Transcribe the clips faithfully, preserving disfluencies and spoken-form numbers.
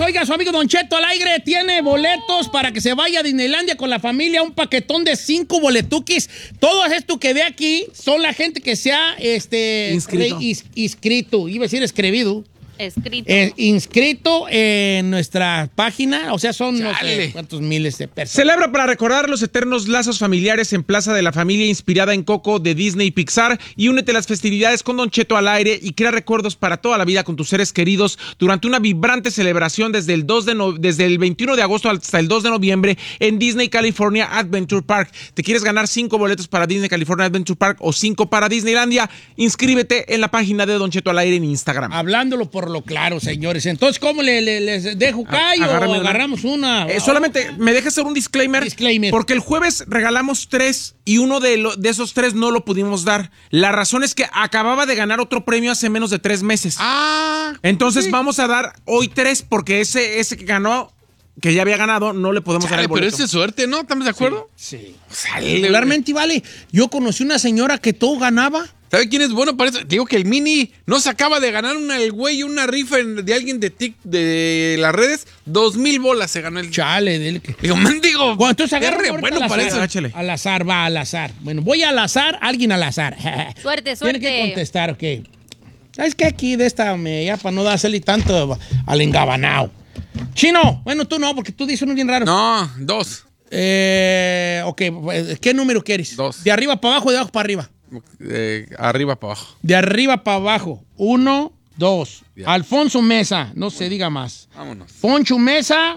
Oiga, su amigo Don Cheto al aire tiene boletos para que se vaya a Disneylandia con la familia, un paquetón de cinco boletuquis. Todo esto que ve aquí son la gente que se ha este, inscrito. Re, is, inscrito, iba a decir escribido. Escrito. Eh, inscrito en nuestra página, o sea, son no sé cuántos miles de personas. Celebra para recordar los eternos lazos familiares en Plaza de la Familia, inspirada en Coco de Disney y Pixar, y únete a las festividades con Don Cheto al aire y crea recuerdos para toda la vida con tus seres queridos durante una vibrante celebración desde el, dos de no, desde el veintiuno de agosto hasta el dos de noviembre en Disney California Adventure Park. ¿Te quieres ganar cinco boletos para Disney California Adventure Park o cinco para Disneylandia? Inscríbete en la página de Don Cheto al aire en Instagram. Hablándolo por lo claro, señores. Entonces, ¿cómo le, le, les dejo callo o agarramos una? Eh, solamente me deja hacer un disclaimer, disclaimer. Porque el jueves regalamos tres y uno de, lo, de esos tres no lo pudimos dar. La razón es que acababa de ganar otro premio hace menos de tres meses. Ah. Entonces sí. vamos a dar hoy tres porque ese, ese que ganó, que ya había ganado, no le podemos Chale, dar el boleto. Pero esa es suerte, ¿no? ¿Estamos de acuerdo? Sí. sí. Regularmente, vale. Yo conocí una señora que todo ganaba. ¿Sabe quién es bueno para eso? Te digo que el Mini no se acaba de ganar una, el güey una rifa de alguien de tic, de las redes. Dos mil bolas se ganó el... Chale, dile que... Digo, mendigo. Bueno, entonces agarra bueno para eso. Échale. Al azar, va al azar. Bueno, voy al azar, alguien al azar. Suerte, suerte. Tiene que contestar, ok. ¿Sabes qué? Aquí de esta, me, ya para no darle tanto al engabanao. Chino, bueno, tú no, porque tú dices uno bien raro. No, dos. Eh, ok, ¿qué número quieres? Dos. ¿De arriba para abajo o de abajo para arriba? De arriba para abajo. De arriba para abajo. Uno, dos. Ya. Alfonso Mesa, no se diga más. Vámonos. Poncho Mesa,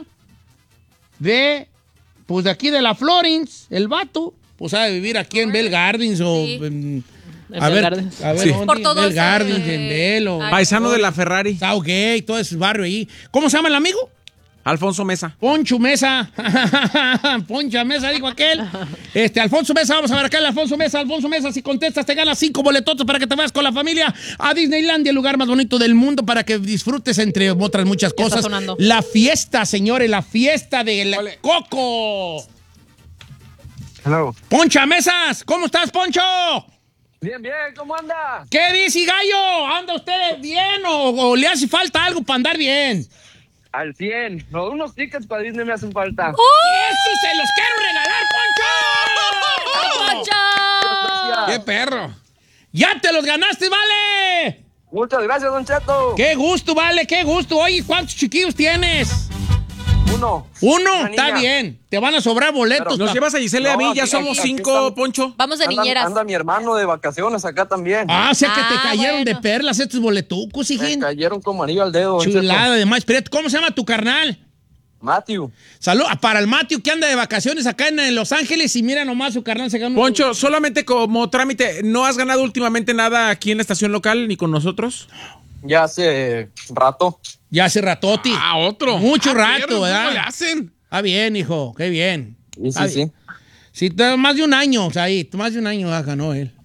de, pues de aquí de la Florence, el vato, pues ha de vivir aquí en Bell Gardens o... Sí. En, En a, ver, Gardens. a ver, sí. ¿dónde? Por todo Bell Gardens, ese... en Bell o... Paisano de la Ferrari. Southgate, todo ese barrio ahí. ¿Cómo se llama el amigo? Alfonso Mesa. Poncho Mesa. Poncha Mesa, dijo aquel. Este, Alfonso Mesa, vamos a ver acá el Alfonso Mesa. Alfonso Mesa, si contestas, te ganas cinco boletotos para que te vayas con la familia a Disneylandia, el lugar más bonito del mundo, para que disfrutes, entre otras muchas cosas, la fiesta, señores, la fiesta del Ole. Coco. Hello. Poncha Mesas, ¿cómo estás, Poncho? Bien, bien, ¿cómo anda? ¿Qué dice, gallo? ¿Anda usted bien o, o le hace falta algo para andar bien? Al cien. No, unos tickets para Disney me hacen falta. ¡Eso se los quiero regalar, Poncho! ¡Poncho! ¡Qué perro! ¡Ya te los ganaste, vale! Muchas gracias, Don Cheto. ¡Qué gusto, vale! ¡Qué gusto! Oye, ¿cuántos chiquillos tienes? Uno. Uno, Una está niña. bien. Te van a sobrar boletos. Pero Nos pa- llevas a Giselle y a No, mí, ya aquí- somos aquí cinco, están. Poncho. Vamos de Anda, niñeras. anda mi hermano de vacaciones acá también. Ah, o sea que Ah, te cayeron bueno. de perlas estos boletucos, Me hijín. cayeron como anillo al dedo, Don Cheto. Chulada, además. Espérate, ¿cómo se llama tu carnal? Matthew. Salud para el Matthew que anda de vacaciones acá en, en Los Ángeles y mira nomás su carnal se ganó. Poncho, solamente como trámite, ¿no has ganado últimamente nada aquí en la estación local ni con nosotros? Ya hace rato. Ya hace ratoti. Ah, otro. Mucho Ah, rato, perro, ¿verdad? ¿Cómo le hacen? Está bien, hijo, qué bien. Sí, Está sí, bien. sí. Sí, t- más de un año, o sea, ahí, más de un año ah, ganó él.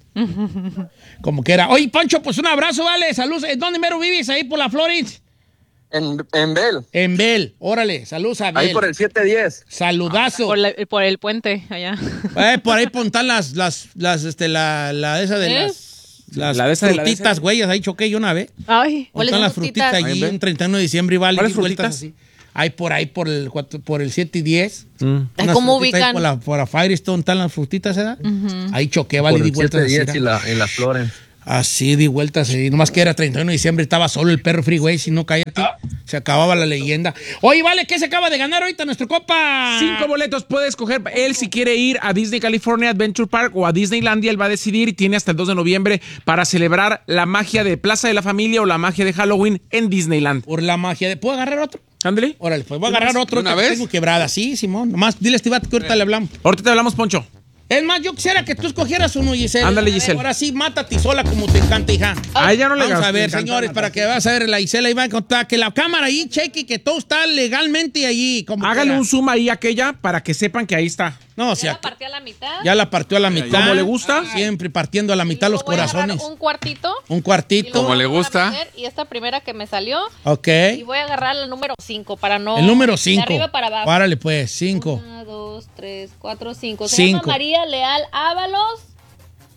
Como que era. Oye, Poncho, pues un abrazo, vale. Saludos. ¿En dónde mero vives? Ahí por la Florence. En, en Bell. En Bell. Órale, saludos a Bell. Ahí por el siete diez. Saludazo. Por, la- por el puente allá. Eh, por ahí pontan las, las, las, este, la, la esa de ¿Eh? las, las La de esa de la de frutitas, esa. güey. Ahí choqué yo una vez. Ay. ¿Cuáles Pontan son las frutitas frutitas? allí Ahí ven. un treinta y uno de diciembre y vale. ¿Cuáles di vueltas frutitas? así. Ahí por ahí por el, cuatro- por el siete y diez. Mm. Ay, Unas ¿cómo frutitas ahí ubican? Por la, por la Firestone están las frutitas, ¿verdad? Ahí choqué, vale, Por di el vueltas siete así. diez y ¿verdad? la, en las flores. Así di vueltas, y nomás que era treinta y uno de diciembre, estaba solo el perro freeway, si no cállate, se acababa la leyenda. Oye, vale, ¿qué se acaba de ganar ahorita nuestro copa? Cinco boletos, puede escoger él si quiere ir a Disney California Adventure Park o a Disneylandia, él va a decidir y tiene hasta el dos de noviembre para celebrar la magia de Plaza de la Familia o la magia de Halloween en Disneyland. Por la magia de... ¿Puedo agarrar otro? Ándale. Órale, pues voy a agarrar otro. ¿Una que vez? Tengo quebrada, sí, Simón. Nomás dile a Steve que ahorita le hablamos. Ahorita te hablamos, Poncho. Es más, yo quisiera que tú escogieras uno, Giselle. Ándale, A ver, Giselle. Ahora sí, mátate sola como te encanta, hija. A ella no le Vamos a le ver, encanta señores, para que vas a ver la Gisela y va a contar que la cámara ahí cheque que todo está legalmente allí. Como Hágale quiera. un zoom ahí a aquella para que sepan que ahí está. No, o ¿Ya sea, la partí a la mitad? ya la partió a la mitad. ¿Cómo le gusta? Siempre partiendo a la mitad los Luego voy a agarrar corazones. un cuartito. Un y cuartito. luego Como le voy a gusta. meter, Y esta primera que me salió. Ok. Y voy a agarrar el número cinco para no... El número De cinco. arriba para abajo. Párale, pues, cinco. Una, dos, tres, cuatro, cinco. Se Cinco. llama María Leal Ábalos.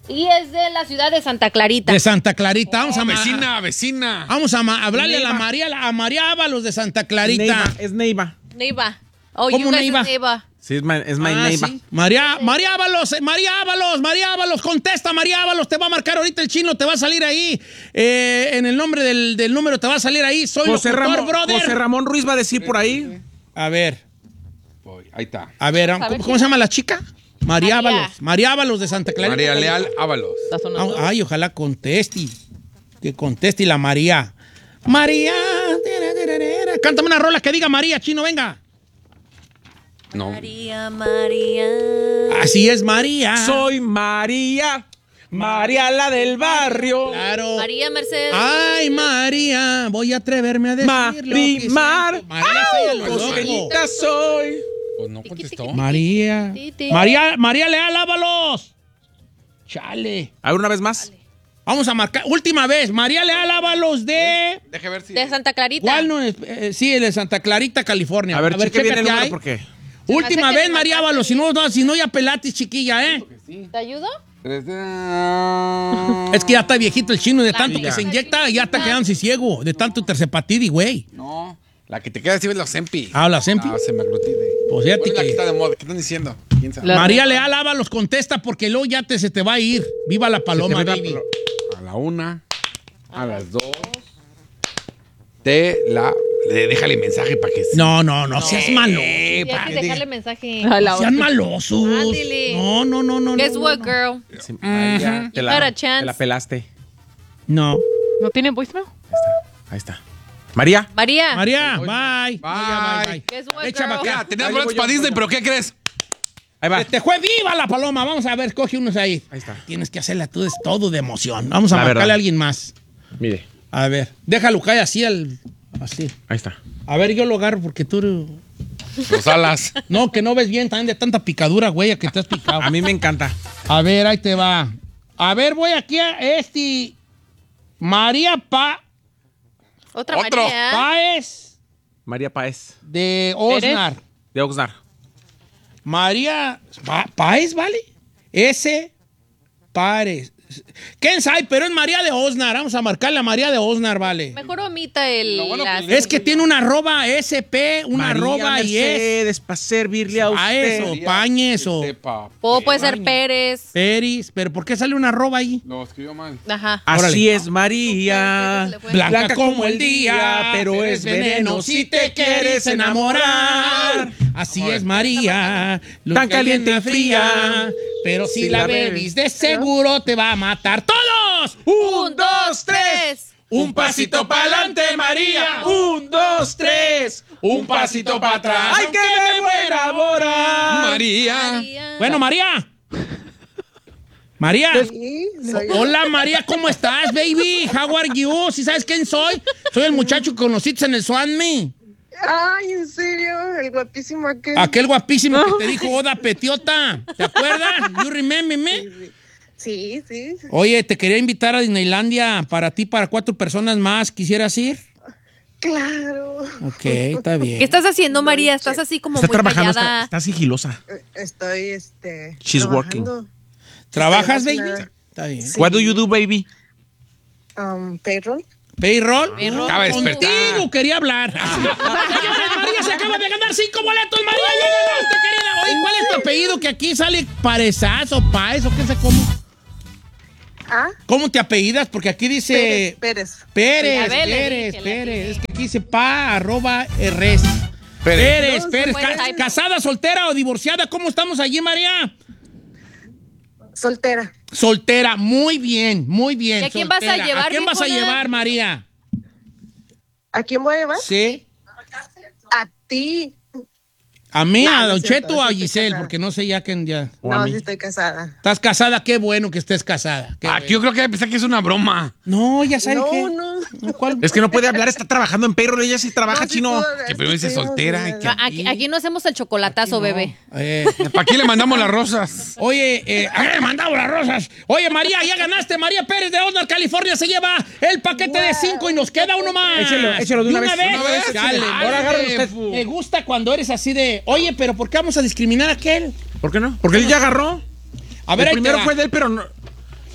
Y es de la ciudad de Santa Clarita. De Santa Clarita. Vamos a ma- Vecina, vecina. Vamos a ma- hablarle a la Neiva. María, a María Ábalos de Santa Clarita. Neiva, es Neiva. Neiva. Oh, ¿Cómo you guys Neiva? is Neiva. Sí, es, my, es my Ah, Neiva. sí. María, María Ábalos, eh, María Ábalos, María Ábalos, contesta, María Ábalos, te va a marcar ahorita el chino, te va a salir ahí, eh, en el nombre del, del número te va a salir ahí, soy José, locutor, Ramón, brother. José Ramón Ruiz va a decir por ahí. A ver, Voy, ahí está. a ver, ¿cómo, cómo se llama la chica? María María. Ábalos, María Ábalos de Santa Clarita. María Leal Ábalos. Está sonando. Ah, Ay, ojalá conteste, que conteste la María. María, cántame una rola que diga María, chino, venga. No. María, María. Así es, María. Soy María, María la del barrio. Claro. María Mercedes. Ay, María, voy a atreverme a decirlo. Marimar. María, ella lo loco. Costeñita soy. Pues no contestó. María. Titi. María, María Leal Ábalos. Chale. A ver, una vez más. Vamos a marcar. Última vez. María Leal Ábalos de. Deje ver si. De Santa Clarita. ¿Cuál no es? Eh, sí, de Santa Clarita, California. A ver, cheque bien el chécate número ahí. porque. Última hace que vez, me María marcaste Ábalos. Si no, no, si no, ya pelatis, chiquilla, ¿eh? ¿Te ayudo? Tres de- Es que ya está viejito el chino de tanto Sí, que ya. se inyecta, ya está quedándose ciego. De tanto tercepatidi, güey. No. La que te queda así es la Sempi. Ah, la Sempi. Ah, se me aglutide. Pues fíjate ¿Cuál es la que- que está de moda? ¿Qué están diciendo? ¿Quién sabe? La- María Leal Ábalos contesta porque luego ya te, se te va a ir. Viva la paloma, Se te baby. mete A la una, a las dos. Te la. le- Déjale mensaje para que. No, no, no, seas malo. Sí, pa- hay que dejarle mensaje. A la Sean otra. malosos. Ándele. No, no, no, no. Guess no, what, no. girl? Sí, María, te, You had la, a chance. te la pelaste. No. ¿No tiene voicemail? Ahí está. María. María. María, bye. Bye. María, bye, bye. Guess what, Echa girl? pa' acá. Ya, tenías Ahí boletos voy yo, para Disney, voy yo. pero ¿qué crees? Ahí va. Te fue viva la paloma. Vamos a ver, coge unos ahí. Ahí está. Tienes que hacerla tú, es todo de emoción. Vamos a La marcarle verdad. a alguien más. Mire. A ver, déjalo caer así al. Así. Ahí está. A ver, yo lo agarro porque tú. Los alas. No, que no ves bien también de tanta picadura, güey, a que te has picado. A mí me encanta. A ver, ahí te va. A ver, voy aquí a este. María Pa. Otra Otro. María. Páez María Páez. de Osnar. De Oxnard. María Pa- Páez, ¿vale? S. Párez. ¿Quién sabe? Pero es María de Osnar. Vamos a marcarle a María de Osnar, ¿vale? Mejor omita el. bueno las- Es que tiene una arroba S P, una María arroba y es. Mercedes, para servirle a A usted. eso, Pañes o Sepa. O puede ser Pérez. Peris. ¿Pero por qué sale una arroba ahí? Lo escribió mal. Ajá. Así Órale. es María. Se le fue. Blanca como el día, pero es veneno si te quieres enamorar. Así es María, luz Tan caliente y fría, pero si si la la bebes bebes, de seguro te va a matar. ¡Todos! Un, dos, tres. Un pasito pa'lante, María. Un, dos, tres. Un pasito para atrás. ¡Ay, que me voy a enamorar! María. María. Bueno, María. María. Hola, María, ¿cómo estás, baby? How are you? ¿Sí sabes quién soy? Soy el muchacho que conociste en el Swanme. Ay, en serio, el guapísimo aquel. Aquel guapísimo que te dijo Oda Petiota. ¿Te acuerdas? You remember me? Sí, sí. Oye, te quería invitar a Disneylandia para ti, para cuatro personas más. ¿Quisieras ir? Claro. Ok, está bien. ¿Qué estás haciendo, María? Estás así como Está muy trabajando, está, callada. está sigilosa. Estoy, este. She's trabajando. ¿Trabajas, Estoy baby? haciendo- Está bien. Sí. What do you do, baby? Um, payroll. ¿Payroll? Payroll. Acaba de despertar. Contigo quería hablar. Señores, María se acaba de ganar cinco boletos. María, ya ganaste, querida. Oye, ¿cuál es tu apellido? Que aquí sale Parezazo, Paez o qué sé cómo. Ah, ¿Cómo te apellidas? Porque aquí dice Pérez. Pérez, A ver, le Pérez, dije, le Pérez. dije. Es que aquí dice pa arroba rs. Pérez, No, Pérez. fue Ca- typo. ¿Casada, soltera o divorciada? ¿Cómo estamos allí, María? Soltera. Soltera, muy bien, muy bien. ¿Y a quién vas a soltera. llevar, ¿A quién vas a viejona? llevar, María? ¿A quién voy a llevar? Sí. A ti. A mí, No, a no Don es cierto, Cheto o a sí estoy Giselle, casada. porque no sé ya quién ya. O a No, mí. sí estoy casada. ¿Estás casada? Qué bueno que estés casada. Qué Ah, bueno. yo creo que pensé que es una broma. No, ya sabes No, qué. no. No, ¿cuál? Es que no puede hablar, está trabajando en payroll. Ella sí trabaja, No, sí chino. puedo hablar, Que primero dice estoy soltera y emocionada. que- Aquí, aquí no hacemos el chocolatazo, bebé. Eh, ¿Para quién le mandamos las rosas? Oye, eh, ¿a qué le mandamos las rosas? Oye, María, ya ganaste. María Pérez de Osnar, California, se lleva el paquete de cinco y nos queda uno más. Échelo, échelo de una vez. vez. Una vez, Dale, échale. dale. Ahora agárralo usted. Me gusta cuando eres así de, oye, pero ¿por qué vamos a discriminar a aquel? ¿Por qué no? Porque él ya agarró. A ver, el ahí te primero va. fue de él, pero no.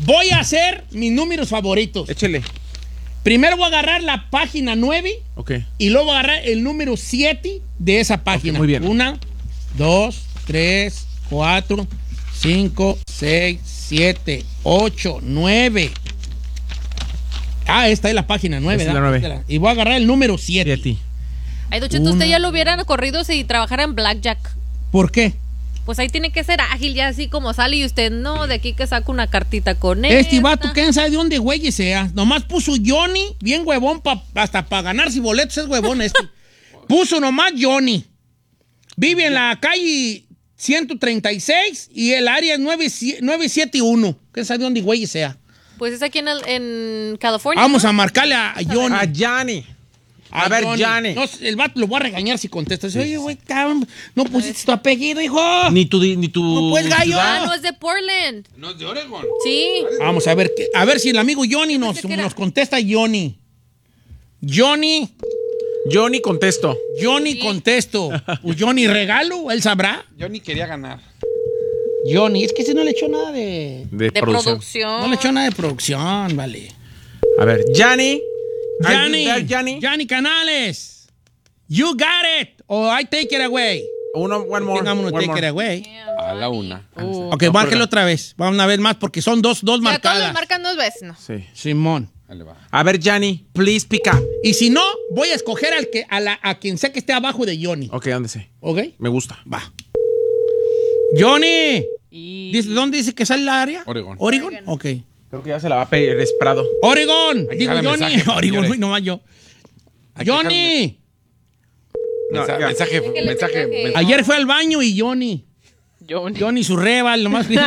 Voy a hacer mis números favoritos. Échele. Primero voy a agarrar la página nueve Ok. y luego voy a agarrar el número siete de esa página. Ok, muy bien. Una, dos, tres, cuatro, cinco, seis, siete, ocho, nueve. Ah, esta es la página nueve, Esta es ¿verdad? la nueve. Y voy a agarrar el número siete. Siete. Ay, Don Cheto, usted ya lo hubieran corrido si trabajara en Blackjack. ¿Por qué? Pues ahí tiene que ser ágil, ya así como sale y usted, no, de aquí que saco una cartita con él. Este vato, ¿quién sabe de dónde güey sea? Nomás puso Johnny, bien huevón, pa, hasta para ganarse boletos es huevón este. Puso nomás Johnny. Vive en la calle ciento treinta y seis y el área es nueve siete uno. ¿Quién sabe de dónde güey sea? Pues es aquí en, el, en California. Vamos ¿no? a marcarle a Johnny. A Johnny. A, ver, Johnny. No, el vato lo voy a regañar si contesta. Dice, oye, güey, cabrón, no pusiste tu apellido, hijo. Ni tu... Ni tu No, pues, gallo. Ah, no, es de Portland. No es de Oregon. Sí. Vamos a ver, que- a ver si el amigo Johnny nos, Pensé que era- nos contesta Johnny. Johnny, Johnny, contesto. Johnny Sí. contesto. Pues Johnny regalo, él sabrá. Yo ni quería ganar. Johnny, es que ese no le echó nada de... De, De producción. producción. No le echó nada de producción, vale. A ver, Johnny. Are you Johnny, there, Johnny? Johnny Canales. You got it. Or I take it away. Uno, one more. Tengámonos one take more. it away. A la una. Uh. Ok, márquelo otra vez. Vamos una vez más porque son dos, dos O sea, todos marcadas. los marcan dos veces, ¿no? Sí. Simón. Ahí le va. A ver, Johnny, please pick up. Y si no, voy a escoger al que, a, la, a quien sea que esté abajo de Johnny. Ok, ¿dónde sé? ¿Ok? Me gusta. Va. Johnny. Y... Dice, ¿dónde dice que sale la área? Oregon. Oregon. Ok. Creo que ya se la va a pedir Prado. Oregon. Aquí Digo jala Johnny. mensaje, Oregon, señores. uy, nomás yo. Aquí Johnny. No, Mensaje, ya. mensaje, Déjale mensaje, mensaje. mensaje. Ayer fue al baño y Johnny. Johnny. Johnny su reba, lo más.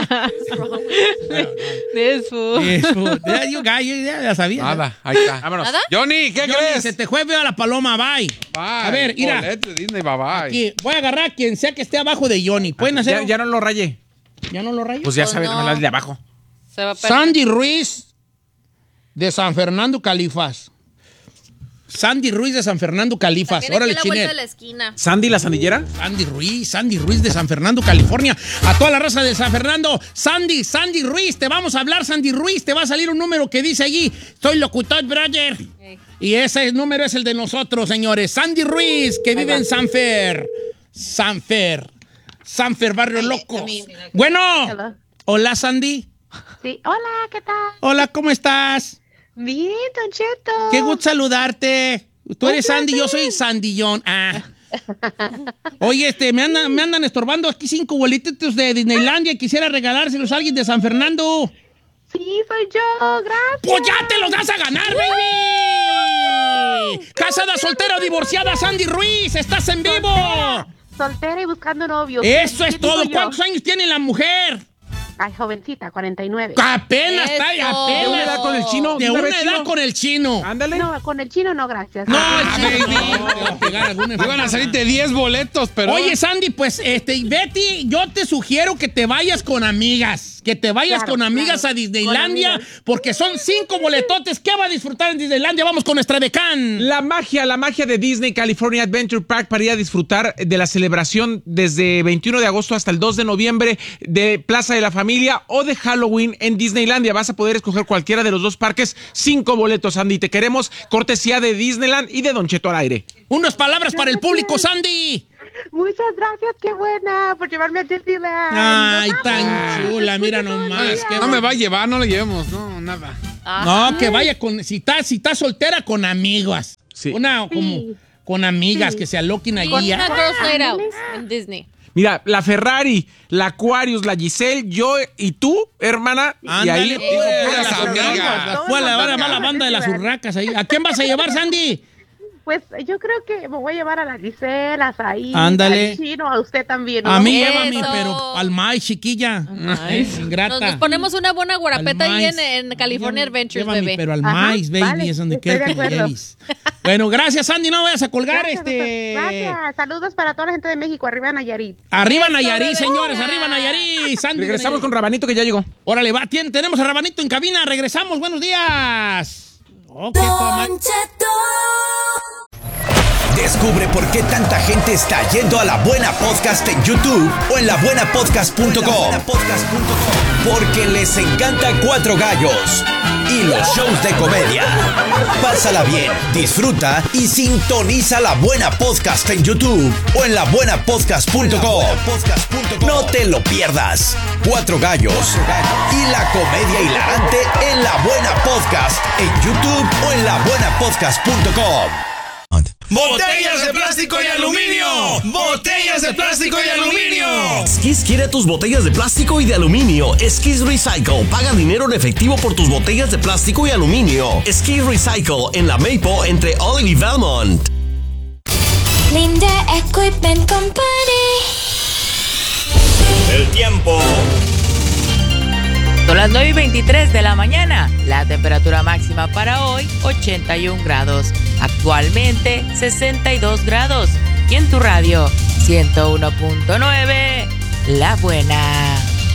This fool. Eso. Ya, yo, gallo, ya, ya sabía. Nada, ahí está. Vámonos. ¿Nada? Johnny, ¿qué Johnny, crees? se te fue veo a la paloma, bye. Bye. A ver, mira. Boleto de Disney, bye bye. Aquí, voy a agarrar a quien sea que esté abajo de Johnny. ¿Pueden hacer? Ya, ya no lo rayé. ¿Ya no lo rayo? Pues ya Pues saben, no. no. de abajo. Se va a perder. Sandy Ruiz de San Fernando, Califas. Sandy Ruiz de San Fernando, Califas. También Órale, aquí a la vuelta Chinet. de la esquina. ¿Sandy la sandillera? Sandy Ruiz, Sandy Ruiz de San Fernando, California. A toda la raza de San Fernando. Sandy, Sandy Ruiz, te vamos a hablar, Sandy Ruiz. Te va a salir un número que dice allí, soy locutor, brother. Ey. Y ese número es el de nosotros, señores. Sandy Ruiz, que vive en Sanfer. Sanfer. Sanfer, Barrio Loco. Bueno. Hello. Hola, Sandy. Sí. Hola, ¿qué tal? Hola, ¿cómo estás? Bien, Don Cheto. Qué gusto saludarte. Tú Un eres Sandy, yo placer. soy Sandillón. Ah. Oye, este, me andan, me andan estorbando aquí cinco boletitos de Disneylandia y quisiera regalárselos a alguien de San Fernando. Sí, soy yo, gracias. ¡Pues ya te los vas a ganar, baby! Casada, soltera o divorciada, Sandy Ruiz, estás en vivo. Soltera y buscando novio. Eso ¿Qué es todo. digo yo? ¿Cuántos años tiene la mujer? Ay, jovencita, cuarenta y nueve. Apenas está, Eso. apenas. ¿De una edad con el chino? De ¿De una una vez edad chino? con el chino. Ándale. No, con el chino no, gracias. No, Ah, el chino. baby. No, te va a pegar alguna Iban a enfermedad. salirte diez boletos, pero. Oye, Sandy, pues, este, Betty, yo te sugiero que te vayas con amigas. Que te vayas Claro, con amigas claro. a Disneylandia, Con amigas. porque son cinco boletotes. ¿Qué va a disfrutar en Disneylandia? Vamos con nuestra decán. La magia, la magia de Disney California Adventure Park para ir a disfrutar de la celebración desde veintiuno de agosto hasta el dos de noviembre de Plaza de la Familia o de Halloween en Disneylandia. Vas a poder escoger cualquiera de los dos parques. Cinco boletos, Andy. Te queremos cortesía de Disneyland y de Don Cheto al aire. Unas palabras para el público, Sandy. Muchas gracias, qué buena, por llevarme a Disneyland. Ay, tan chula, mira nomás. qué No me va a llevar, no le llevemos, no, nada. No, que vaya con, si está, si está soltera, con amigas. Sí. Una como Sí. con amigas Sí. que se aloquen Con allí. una ¿ah? Girls Night Out Ándale. en Disney. Mira, la Ferrari, la Aquarius, la Giselle, yo y tú, hermana. Y Ándale, ahí. pues, puras las amigas. urracas, la- fue la, la, la banda de las urracas ahí. ¿A quién vas a llevar, Sandy? Pues yo creo que me voy a llevar a la Gisela, a Saí, Ándale. al chino, a usted también. ¿no? A mí Eso. llévame, pero al maíz, chiquilla. Eh, ingrata. Nos, nos ponemos una buena guarapeta Al ahí en, maíz. en California Llévame, Adventures, llévame, bebé. pero al Ajá, maíz, baby, vale, es donde estoy quiero de que me acuerdo. lleves. Bueno, gracias, Sandy. No vayas a colgar. Gracias, este. doctor. Gracias. Saludos para toda la gente de México. Arriba Nayarit. Arriba Nayarit, bebé. señores, arriba Nayarit. Sandy, Regresamos con Nayarit. Rabanito que ya llegó. Órale, va, tien- tenemos a Rabanito en cabina. Regresamos, buenos días. Oh, qué toma- De Descubre por qué tanta gente está yendo a La Buena Podcast en YouTube o en la buena podcast punto com. Porque les encanta Cuatro Gallos y los shows de comedia. Pásala bien, disfruta y sintoniza La Buena Podcast en YouTube o en la buena podcast punto com. No te lo pierdas. Cuatro Gallos y la comedia hilarante en La Buena Podcast en YouTube o en la buena podcast punto com. ¡Botellas de plástico y aluminio! ¡Botellas de plástico y aluminio! Skis quiere tus botellas de plástico y de aluminio. Skis Recycle. Paga dinero en efectivo por tus botellas de plástico y aluminio. Skis Recycle en la Maple entre Olive y Valmont. Linda Equipment Company. El tiempo. Son las nueve y veintitrés de la mañana. La temperatura máxima para hoy, ochenta y un grados. Actualmente, sesenta y dos grados. Y en tu radio, ciento uno punto nueve, La Buena.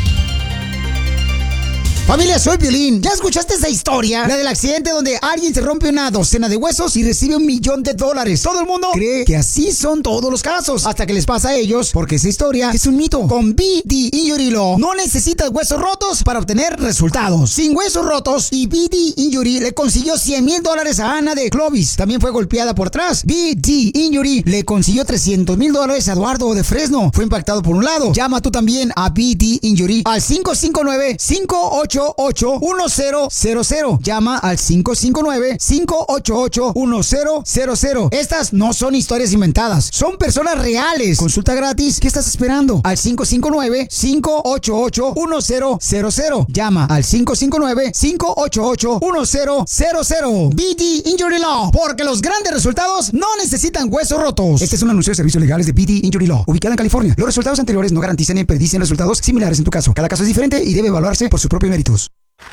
Familia, soy Piolín. ¿Ya escuchaste esa historia? La del accidente donde alguien se rompe una docena de huesos y recibe un millón de dólares. Todo el mundo cree que así son todos los casos, hasta que les pasa a ellos, porque esa historia es un mito. Con B D Injury Law no necesitas huesos rotos para obtener resultados. Sin huesos rotos, y B D Injury le consiguió cien mil dólares a Ana de Clovis. También fue golpeada por atrás. B D Injury le consiguió trescientos mil dólares a Eduardo de Fresno. Fue impactado por un lado. Llama tú también a B D Injury al cinco cinco nueve, cinco ocho ocho, uno cero cero cero. Llama al cinco cinco nueve, cinco ocho ocho, uno cero cero cero. Estas no son historias inventadas, son personas reales. Consulta gratis. ¿Qué estás esperando? Al cinco cinco nueve, cinco ocho ocho, uno cero cero cero. Llama al cinco cinco nueve, cinco ocho ocho, uno cero cero cero. B D Injury Law, porque los grandes resultados no necesitan huesos rotos. Este es un anuncio de servicios legales de B D Injury Law, ubicada en California. Los resultados anteriores no garantizan ni predicen resultados similares en tu caso. Cada caso es diferente y debe evaluarse por sus propios méritos.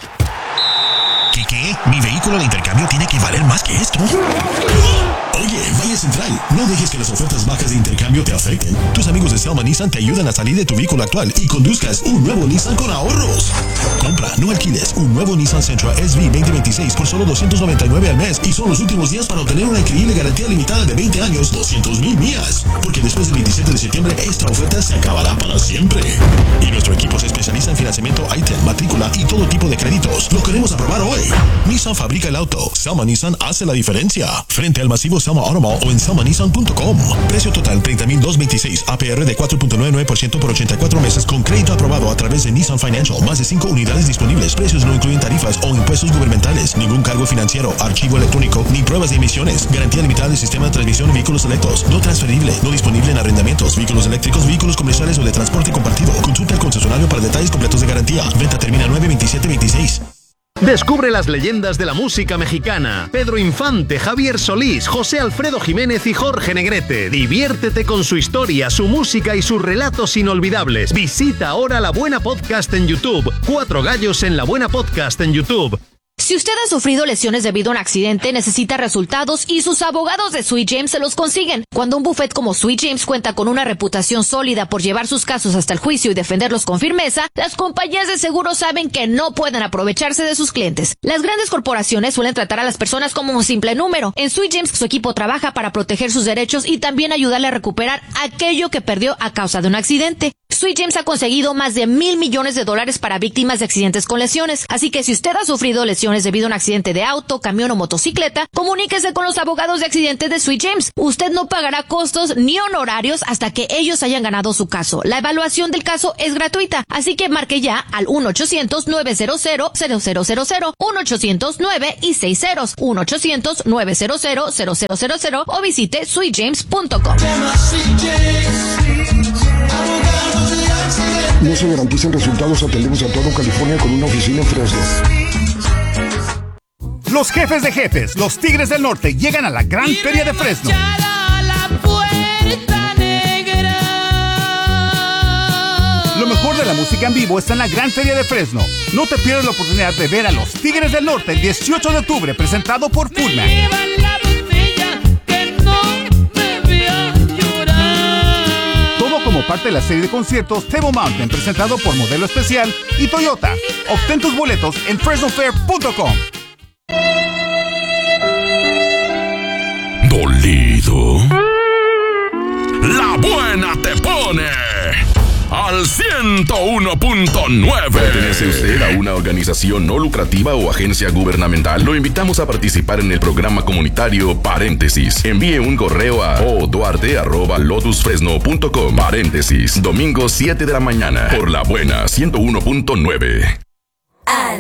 ¿Qué, qué? ¿Mi vehículo de intercambio tiene que valer más que esto? Oye, Valle Central, no dejes que las ofertas bajas de intercambio te afecten. Tus amigos de Selma Nissan te ayudan a salir de tu vehículo actual y conduzcas un nuevo Nissan con ahorros. Compra, no alquiles, un nuevo Nissan Sentra S V veinte veintiséis por solo doscientos noventa y nueve al mes y son los últimos días para obtener una increíble garantía limitada de veinte años, doscientos mil millas. Porque después del veintisiete de septiembre, esta oferta se acabará para siempre. Y nuestro equipo se especializa en financiamiento I T E L, matrícula y todo tipo de créditos. Lo queremos aprobar hoy. Nissan fabrica el auto. Selma Nissan hace la diferencia. Frente al masivo Selma Automall o en selma nissan punto com. Precio total treinta mil doscientos veintiséis. A P R de cuatro punto noventa y nueve por ciento por ochenta y cuatro meses con crédito aprobado a través de Nissan Financial. Más de cinco unidades disponibles. Precios no incluyen tarifas o impuestos gubernamentales. Ningún cargo financiero, archivo electrónico ni pruebas de emisiones. Garantía limitada del sistema de transmisión de vehículos selectos. No transferible. No disponible en arrendamientos, vehículos eléctricos, vehículos comerciales o de transporte compartido. Consulta al concesionario para detalles completos de garantía. Venta termina nueve veintisiete veintiséis. Descubre las leyendas de la música mexicana. Pedro Infante, Javier Solís, José Alfredo Jiménez y Jorge Negrete. Diviértete con su historia, su música y sus relatos inolvidables. Visita ahora La Buena Podcast en YouTube. Cuatro Gallos en La Buena Podcast en YouTube. Si usted ha sufrido lesiones debido a un accidente, necesita resultados y sus abogados de Sweet James se los consiguen. Cuando un bufete como Sweet James cuenta con una reputación sólida por llevar sus casos hasta el juicio y defenderlos con firmeza, las compañías de seguros saben que no pueden aprovecharse de sus clientes. Las grandes corporaciones suelen tratar a las personas como un simple número. En Sweet James, su equipo trabaja para proteger sus derechos y también ayudarle a recuperar aquello que perdió a causa de un accidente. Sweet James ha conseguido más de mil millones de dólares para víctimas de accidentes con lesiones. Así que si usted ha sufrido lesiones debido a un accidente de auto, camión o motocicleta, comuníquese con los abogados de accidentes de Sweet James. Usted no pagará costos ni honorarios hasta que ellos hayan ganado su caso. La evaluación del caso es gratuita, así que marque ya al uno ochocientos, nueve cero cero, cero cero cero cero, uno ochocientos nueve y seis ceros, uno ochocientos, nueve cero cero, cero cero cero cero o visite sweet james punto com. No se garantizan resultados. Atendemos a todo California con una oficina en Fresno. Los jefes de jefes, los Tigres del Norte, llegan a la Gran Feria de Fresno. Lo mejor de la música en vivo está en la Gran Feria de Fresno. No te pierdas la oportunidad de ver a los Tigres del Norte el dieciocho de octubre, presentado por Foodman. Como parte de la serie de conciertos Table Mountain, presentado por Modelo Especial y Toyota. Obtén tus boletos en fresno fair punto com. Dolido. La Buena te pone al ciento uno punto nueve. ¿Pertenece usted a una organización no lucrativa o agencia gubernamental? Lo invitamos a participar en el programa comunitario Paréntesis. Envíe un correo a o duarte arroba lotus fresno punto com. Paréntesis, domingo siete de la mañana, por La Buena ciento uno punto nueve. Al